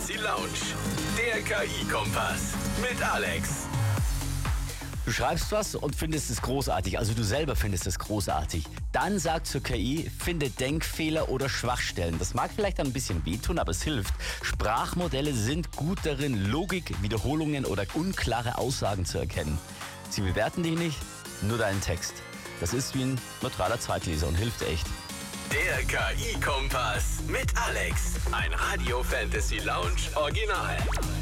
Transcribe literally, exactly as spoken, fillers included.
Fantasy Lounge. Der K I-Kompass mit Alex. Du schreibst was und findest es großartig, also du selber findest es großartig. Dann sagt zur K I, finde Denkfehler oder Schwachstellen. Das mag vielleicht ein bisschen wehtun, aber es hilft. Sprachmodelle sind gut darin, Logik, Wiederholungen oder unklare Aussagen zu erkennen. Sie bewerten dich nicht, nur deinen Text. Das ist wie ein neutraler Zweitleser und hilft echt. Der K I-Kompass mit Alex. Ein Radio Fantasy Lounge Original.